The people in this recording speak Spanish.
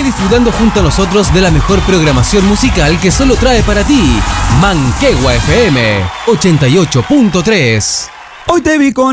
disfrutando junto a nosotros de la mejor programación musical que solo trae para ti Manquehue FM 88.3. Hoy te vi con